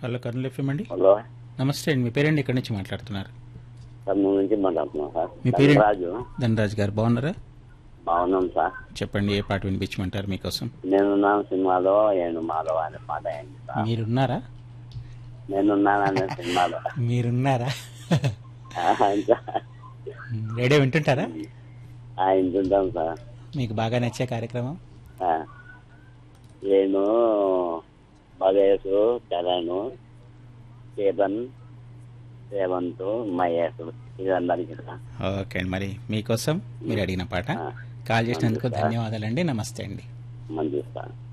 Hello Kurnool FM అండి. Hello నమస్తే అండి, మీ పేరండి, ఎక్కడి నుంచి మాట్లాడుతున్నారు? కర్నూలు నుంచి మాట్లాడుతున్నాం సార్. మీ పేరు? రాజు. ధనరాజ్ గారు బాగున్నారా? బాగున్నాం సార్. చెప్పండి, ఏ పాట వినిపించమంటారు మీకోసం? నేనున్నాను సినిమాలో ఏను మాధవ అనే పాట అయింది సార్. మీరున్నారా? నేనున్నాననే సినిమాలో మీరున్నారా? ఇంకా రేడియో వింటుంటారా? వింటుంటాం సార్. మీకు బాగా నచ్చే కార్యక్రమం? నేను భవేషు చరణ్ చేతన్ రేవంత్ మహేష్ ఇది అందరికీ సార్. ఓకే అండి, మరి మీకోసం మీరు అడిగిన పాట. కాల్ చేసినందుకు ధన్యవాదాలండి. నమస్తే అండి. మంచిది సార్.